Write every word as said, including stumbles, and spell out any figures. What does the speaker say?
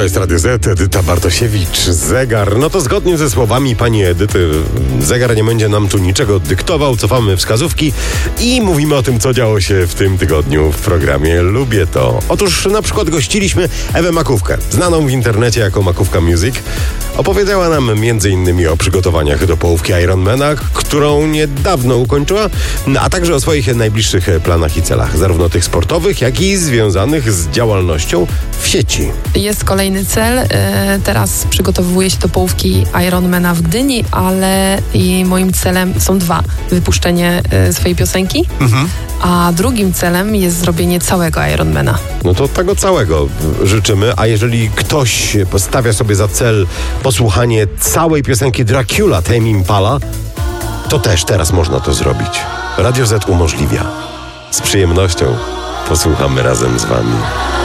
To jest Radio Z, Edyta Bartosiewicz, Zegar. No to zgodnie ze słowami pani Edyty, zegar nie będzie nam tu niczego dyktował, cofamy wskazówki i mówimy o tym, co działo się w tym tygodniu w programie Lubię to. Otóż na przykład gościliśmy Ewę Makówkę, znaną w internecie jako Makówka Music. Opowiedziała nam między innymi o przygotowaniach do połówki Ironmana, którą niedawno ukończyła, a także o swoich najbliższych planach i celach, zarówno tych sportowych, jak i związanych z działalnością w sieci. Jest kolejny cel. Teraz przygotowuję się do połówki Ironmana w Gdyni, ale i moim celem są dwa. Wypuszczenie swojej piosenki, mhm. a drugim celem jest zrobienie całego Ironmana. No to tego całego życzymy, a jeżeli ktoś postawia sobie za cel posłuchanie całej piosenki Dracula Tame Impala, to też teraz można to zrobić. Radio Z umożliwia. Z przyjemnością posłuchamy razem z wami.